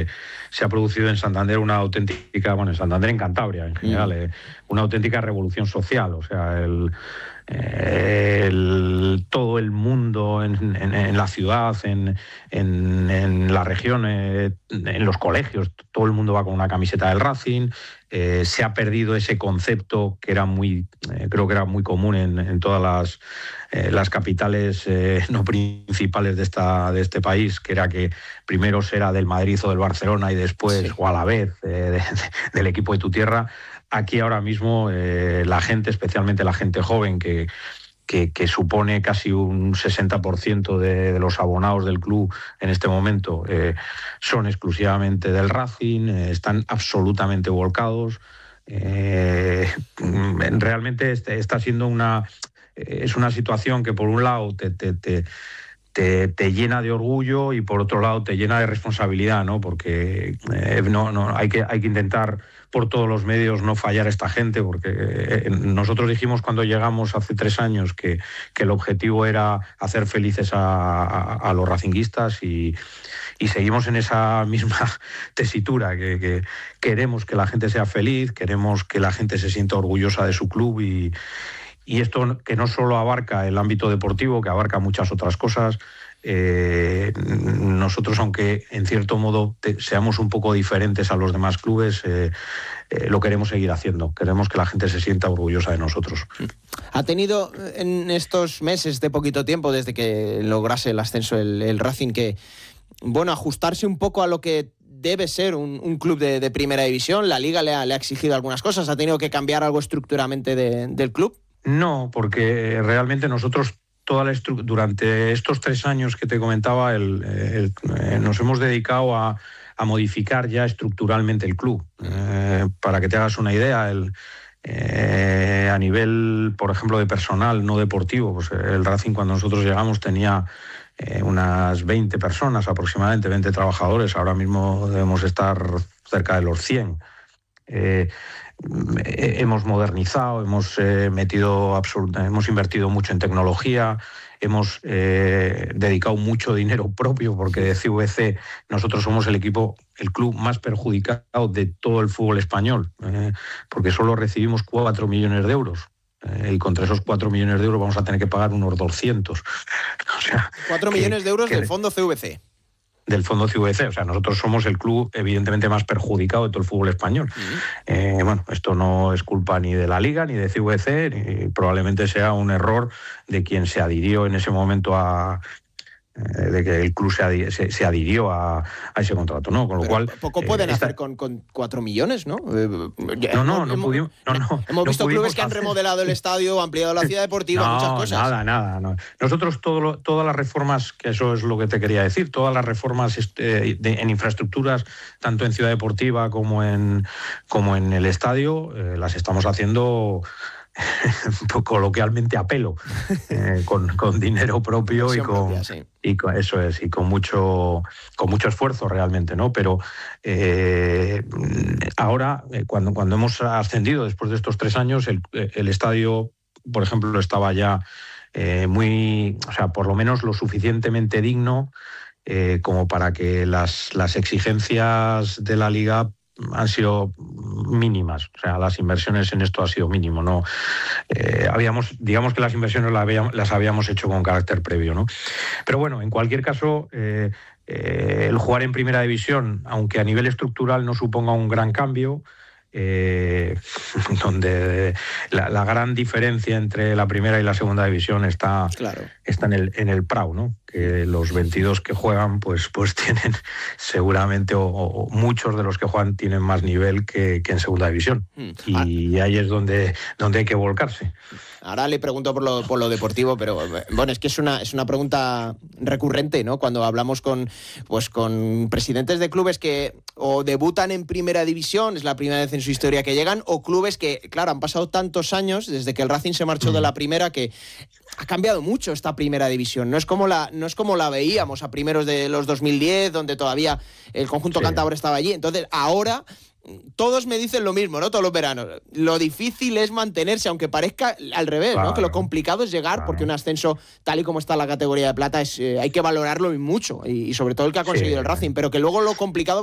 se ha producido en Santander una auténtica, en Santander, en Cantabria en general, una auténtica revolución social. O sea, todo el mundo en la ciudad, en la región, en los colegios, todo el mundo va con una camiseta del Racing. Se ha perdido ese concepto que era creo que era muy común en todas las capitales no principales de este país, que era que primero será del Madrid o del Barcelona y después, o a la vez, del equipo de tu tierra. Aquí ahora mismo la gente, especialmente la gente joven, que supone casi un 60% de los abonados del club en este momento, son exclusivamente del Racing, están absolutamente volcados. Realmente está siendo una situación que por un lado te llena de orgullo y por otro lado te llena de responsabilidad, ¿no? Porque hay que intentar por todos los medios no fallar a esta gente, porque nosotros dijimos cuando llegamos hace 3 años que el objetivo era hacer felices a los racinguistas y seguimos en esa misma tesitura, que queremos que la gente sea feliz, queremos que la gente se sienta orgullosa de su club y esto que no solo abarca el ámbito deportivo, que abarca muchas otras cosas. Nosotros, aunque en cierto modo seamos un poco diferentes a los demás clubes, lo queremos seguir haciendo. Queremos que la gente se sienta orgullosa de nosotros. ¿Ha tenido en estos meses de poquito tiempo, desde que lograse el ascenso el Racing, que ajustarse un poco a lo que debe ser un club de primera división? ¿La Liga le ha exigido algunas cosas? ¿Ha tenido que cambiar algo estructuralmente del club? No, porque realmente nosotros durante estos 3 años que te comentaba, nos hemos dedicado a modificar ya estructuralmente el club. Para que te hagas una idea, a nivel, por ejemplo, de personal no deportivo, pues el Racing cuando nosotros llegamos tenía unas 20 personas aproximadamente, 20 trabajadores. Ahora mismo debemos estar cerca de los 100. Hemos modernizado, hemos invertido mucho en tecnología, hemos dedicado mucho dinero propio, porque de CVC nosotros somos el club más perjudicado de todo el fútbol español, porque solo recibimos 4 millones de euros. Y contra esos 4 millones de euros vamos a tener que pagar unos 200. O sea, 4 millones de euros del fondo CVC. Del fondo CVC, o sea, nosotros somos el club evidentemente más perjudicado de todo el fútbol español. Esto no es culpa ni de la Liga ni de CVC, ni probablemente sea un error de quien se adhirió en ese momento de que el club se adhirió a ese contrato, ¿no? Con lo cual poco pueden hacer con 4 millones, ¿no? No pudimos. Hemos visto clubes que han remodelado el estadio, ampliado la ciudad deportiva, muchas cosas. Nada. Nosotros todas las reformas, que eso es lo que te quería decir, todas las reformas en infraestructuras, tanto en ciudad deportiva como en el estadio, las estamos haciendo coloquialmente a pelo, con dinero propio y con mucho esfuerzo realmente, ¿no? Pero ahora, cuando hemos ascendido después de estos 3 años, el estadio, por ejemplo, estaba ya por lo menos lo suficientemente digno como para que las exigencias de la Liga han sido mínimas. O sea, las inversiones en esto han sido mínimo, ¿no? Digamos que las inversiones las habíamos hecho con carácter previo, ¿no? Pero bueno, en cualquier caso, el jugar en primera división, aunque a nivel estructural no suponga un gran cambio, donde la gran diferencia entre la primera y la segunda división está en el Prau, ¿no? Que los 22 que juegan pues tienen seguramente, o muchos de los que juegan tienen más nivel que en segunda división. Y ahí es donde hay que volcarse. Ahora le pregunto por lo deportivo, pero es que es una pregunta recurrente, ¿no? Cuando hablamos con presidentes de clubes que o debutan en primera división, es la primera vez en su historia que llegan, o clubes que, claro, han pasado tantos años desde que el Racing se marchó de la primera, que ha cambiado mucho esta primera división. No es como la veíamos a primeros de los 2010, donde todavía el conjunto cántabro estaba allí. Entonces, ahora todos me dicen lo mismo, ¿no? Todos los veranos. Lo difícil es mantenerse, aunque parezca al revés, ¿no? Que lo complicado es llegar, porque un ascenso, tal y como está la categoría de plata, hay que valorarlo mucho, y sobre todo el que ha conseguido el Racing, pero que luego lo complicado